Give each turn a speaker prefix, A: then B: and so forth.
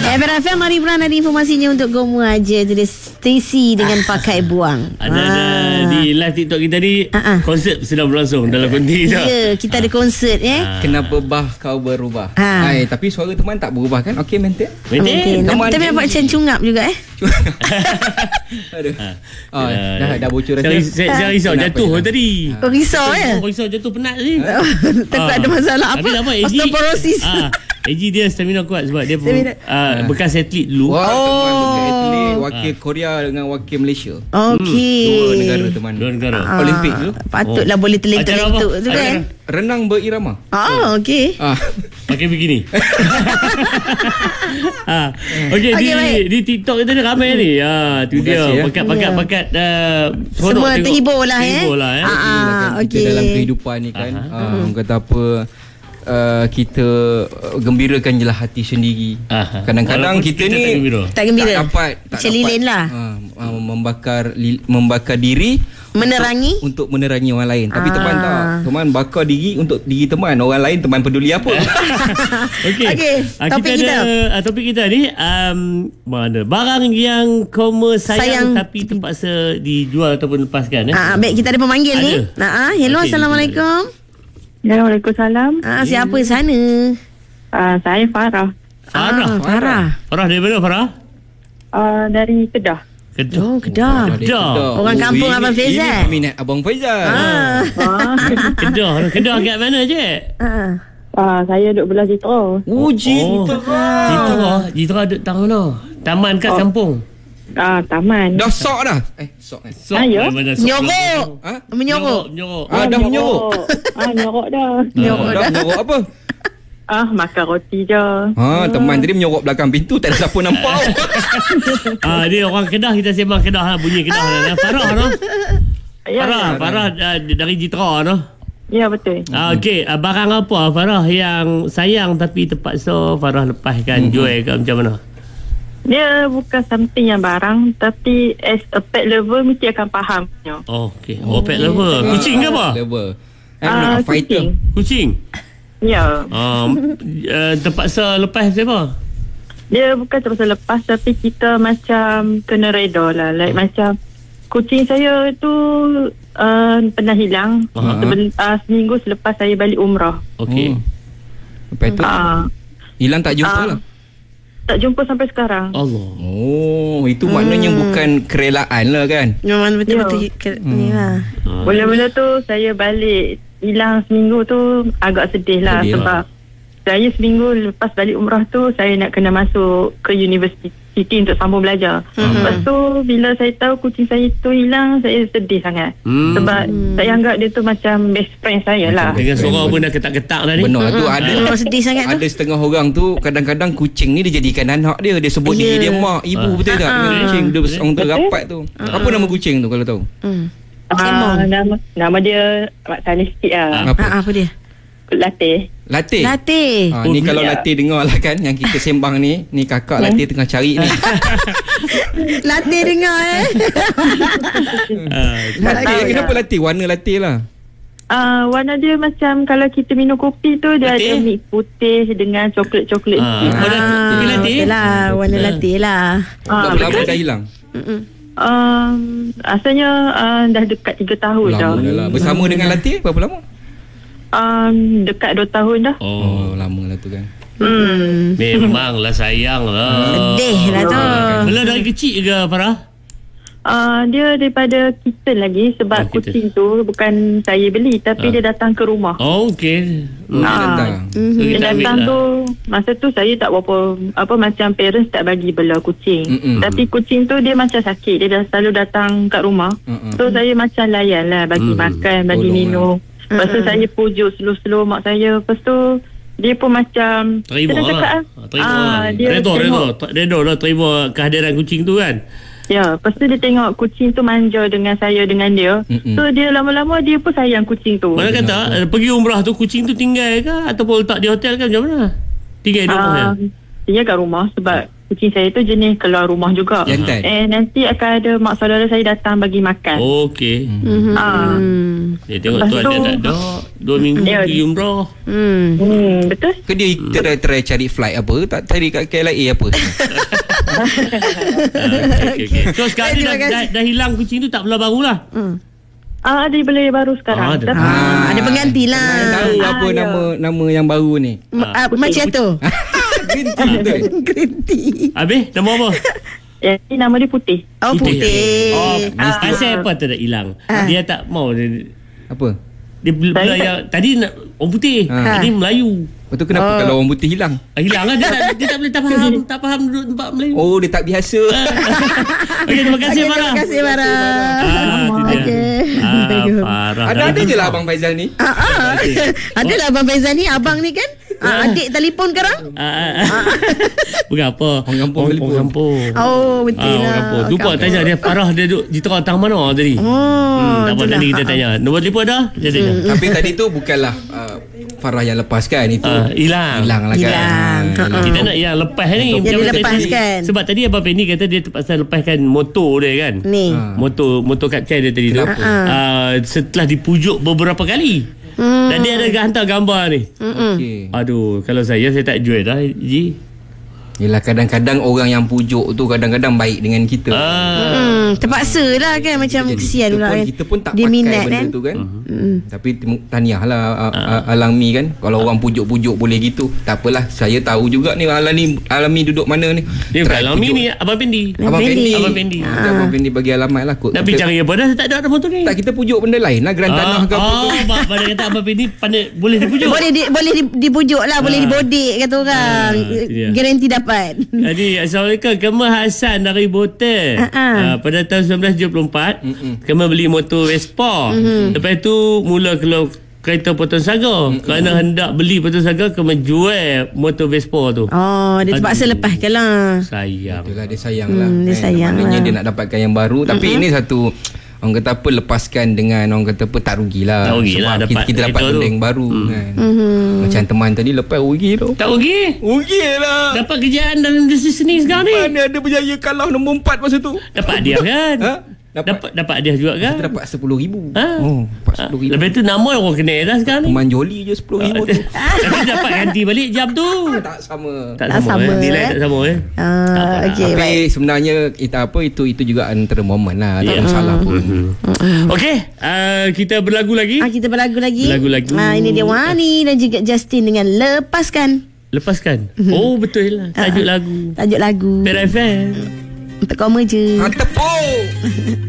A: Khabar FM, mari Ibran ada informasinya untuk Gomu aja. Jadi Stacy dengan pakai buang.
B: Ada di live TikTok kita ni konsert sedang berlangsung dalam konti kita.
A: Ya, kita ada konsert
C: Kenapa bah kau berubah? Tapi suara teman tak berubah kan? Okey, maintain.
A: Tapi nampak macam cungap juga
C: Aduh. Dah bocor dah.
B: Saya risau jatuh tadi.
A: Kau risau
B: Risau jatuh penat tadi.
A: Takut ada masalah apa? Osteoporosis.
B: AG dia stamina kuat sebab dia bekas atlet dulu.
C: Teman bekas atlet, wakil Korea dengan wakil Malaysia.
A: Okey.
C: Dua negara teman.
B: Dua negara.
C: Olimpik dulu.
A: Patutlah boleh terlentuk tu kan.
C: Renang berirama.
A: Okey.
B: Pakai bikini. Okey, di TikTok kita ni ramai ni. Tu dia. Bakat
A: semua terhibur lah
C: Okey. Dalam kehidupan ni kan, orang kata apa, kita gembirakan jelah hati sendiri. Kadang-kadang kita ni
A: tak gembira.
C: Tak
A: macam lilin lah.
C: Membakar diri
A: untuk
C: menerangi orang lain. Tapi teman tak. Teman bakar diri untuk diri teman. Orang lain teman peduli apa.
B: Okey. Topik kita ni mana barang yang kau sayang tapi terpaksa dijual ataupun lepaskan.
A: Baik, kita ada pemanggil ni. Hello, Assalamualaikum.
D: Waalaikumsalam.
A: Siapa sana?
D: Saya Farah.
B: Farah dari mana, Farah?
D: Dari Kedah.
A: Kedah. Orang kampung Abang Faizal.
C: Ini peminat Abang Faizal.
B: Kedah kat mana je?
D: Saya duduk belah Jitra.
B: Jitra duduk tahu lah. Taman kat kampung.
D: Taman.
C: Dah sok dah. Sok.
A: Menyorok.
C: Dah menyorok.
D: Nyorok dah.
C: Nyorok apa?
D: Makan roti je.
C: Teman tadi menyorok belakang pintu, tak ada siapa nampak.
B: Dia orang Kedah, kita sembang Kedah lah, bunyi Kedah lah. Farah noh. Farah dari Jitra noh.
D: Ya, betul.
B: Okey, barang apa Farah yang sayang tapi terpaksa Farah lepaskan, jual ke macam mana?
D: Dia bukan something yang barang, tapi as a pet lover mesti akan faham.
B: Okey. Pet lover. Kucing ke apa?
D: Kucing.
B: Kucing?
D: Ya.
B: Terpaksa lepas siapa?
D: Dia bukan terpaksa lepas, tapi kita macam kena reda lah. Macam kucing saya tu pernah hilang. Seminggu selepas saya balik umrah.
B: Okey.
C: Lepas tu hilang tak jumpa lah.
D: Tak jumpa sampai sekarang.
B: Allah.
C: Itu maknanya bukan kerelaan lah kan.
A: Memang betul-betul ni lah.
D: Mula-mula tu saya balik hilang seminggu tu agak sedih lah. Sebab saya seminggu lepas balik umrah tu saya nak kena masuk ke universiti untuk sambung belajar. Lepas tu bila saya tahu kucing saya tu hilang, saya sedih sangat. Sebab saya anggap dia tu macam best friend saya lah.
B: Dengan seorang pun dah ketak-ketak dah ni.
C: Benar tu ada.
A: Sedih sangat tu.
C: Ada setengah orang tu kadang-kadang kucing ni dia jadikan anak dia. Dia sebut diri dia mak, ibu, betul tak? Dengan kucing dia orang tu rapat tu. Apa nama kucing tu kalau tahu?
D: Nama dia Mak Salih sikit lah.
A: Apa dia?
C: Latte. Ni kalau Latte dengar lah kan yang kita sembang ni kakak Latte tengah cari ni.
A: Latte dengar
C: Latte, kenapa Latte? Warna Latte lah.
D: Warna dia macam kalau kita minum kopi tu dia ada mix putih dengan coklat-coklat.
B: Latte
A: lah, warna latte lah.
C: Berapa lama dah hilang?
D: Asalnya dah dekat 3 tahun dah.
C: Bersama dengan Latte berapa lama?
D: Dekat 2 tahun dah.
C: Lama lah tu kan.
B: Memanglah sayang lah.
A: Sedih lah tu.
B: Mula dari kecil ke Farah?
D: Dia daripada kita lagi. Sebab kucing tu bukan saya beli, tapi dia datang ke rumah.
B: Okey.
D: Dia datang tu, masa tu saya tak berapa macam parents tak bagi bela kucing. Tapi kucing tu dia macam sakit, dia dah selalu datang kat rumah. So saya macam layan lah, bagi makan, bagi minum. Lepas tu saya pujuk slow-slow mak saya. Lepas tu dia pun macam
B: terima lah. Redha lah terima kehadiran kucing tu kan.
D: Ya, lepas tu dia tengok kucing tu manja dengan saya, dengan dia. So dia lama-lama dia pun sayang kucing tu.
B: Mana kata pergi umrah tu kucing tu tinggal ke ataupun letak di hotel ke macam mana? Tinggal di rumah ya?
D: Tinggal kat rumah sebab kucing saya tu jenis keluar rumah juga.
C: Jantan.
D: Nanti akan ada mak saudara saya datang bagi makan.
B: Okey. Dia tengok tu ada tak ada 2 minggu pergi umrah.
D: Betul.
C: Ke dia try cari flight apa? Tak cari kat KLIA apa?
B: Okay. So sekarang dah hilang kucing tu, tak belah baru lah.
D: Ada bela baru sekarang.
A: Ada pengganti lah.
C: Tahu apa nama yang baru ni?
A: Macam tu.
C: Green tea betul.
A: Green tea.
B: Habis nama apa?
D: Ini nama dia Putih.
A: Oh, Putih.
B: Pasal apa tak hilang? Dia tak mau.
C: Apa?
B: Dia yang tadi orang putih, ini Melayu.
C: Betul, kenapa kalau orang putih hilang?
B: Hilang lah, dia tak boleh tak faham duduk tempat Melayu.
C: Oh, dia tak biasa.
B: Okey, terima kasih Farah.
A: Terima kasih Farah.
B: Farah.
C: Ada je lah Abang Faizal ni.
A: Ada lah Abang Faizal ni, abang ni kan. Adik telefon sekarang.
B: Bukan apa,
C: orang kampung.
A: Oh, betul lah.
B: Lupa tanya dia, Farah dia duduk di tengah mana tadi. Tak apa, tadi kita tanya. Nombor telefon dah?
C: Tapi tadi tu bukanlah Farah yang lepaskan itu.
B: Hilang
C: lah kan.
B: Kita nak yang lepas ni.
A: Yang dilepaskan.
B: Sebab tadi Abang Fendi kata dia terpaksa lepaskan motor dia kan.
A: Ni
B: Motor Kapten dia tadi tu. Setelah dipujuk beberapa kali. Dan dia ada hantar gambar ni. Aduh, kalau saya tak jual dah, Ji.
C: Yelah, kadang-kadang orang yang pujuk tu kadang-kadang baik dengan kita.
A: Terpaksa lah kan. Macam kesian pula kan.
C: Kita pun tak
A: dia
C: pakai
A: minat,
C: benda
A: kan?
C: tu kan. Tapi tahniah lah Alami kan. Kalau orang pujuk-pujuk boleh gitu, tak apalah. Saya tahu juga ni Alami duduk mana ni.
B: Dia bukan Alami ni, Abang Fendi.
C: Abang Fendi bagi alamat lah kot.
B: Nak pergi cari apa dah? Tak ada motor ni.
C: Tak, kita pujuk benda lain lah. Geran tanah ke apa tu.
B: Pada kata Abang Fendi pandai, boleh dipujuk.
A: Boleh dipujuk lah. Boleh dibodik kata orang. Garanti dapat.
B: Jadi Assalamualaikum, Kema Hassan dari Botel. Pada tahun 1974 Kema beli motor Vespa. Lepas tu mula keluar kereta potong saga. Kerana hendak beli potong saga, Kema jual motor Vespa tu.
A: Dia terpaksa lepaskan lah.
B: Sayang.
C: Itulah, dia sayang lah.
A: Dia sayang
C: maknanya
A: lah.
C: dia nak dapatkan yang baru. Tapi ini satu, orang kata apa, lepaskan dengan orang kata apa, tak rugilah.
B: Tak rugilah,
C: sebab kita dapat benda yang baru kan. Macam teman tadi lepas rugi tu.
B: Tak rugi?
C: Rugi lah.
B: Dapat kerjaan dalam industri seni sekarang ni.
C: Mana ada berjaya kalah nombor 4 masa tu.
B: Dapat hadiah kan? Dapat hadiah juga kan?
C: Kita dapat 10,000.
B: Dapat
C: 10,000.
B: Lepas tu nama orang kenal dah sekarang ni.
C: Teman Joli je 10,000 tu.
B: Tapi dapat ganti balik jam tu.
C: Tak sama.
B: Tak sama. Nilai tak sama
A: Okey,
C: tapi
A: baik.
C: sebenarnya itu juga antara momen lah. Tak masalah pun.
B: Okey, kita berlagu lagi.
A: Kita berlagu lagi.
B: Berlagu-lagu.
A: Ini dia Wani dan juga Justin dengan Lepaskan.
B: Oh, betul lah. Tajuk lagu
A: Perak FM.
B: FM.
A: Untuk kau je.
C: Tepuk.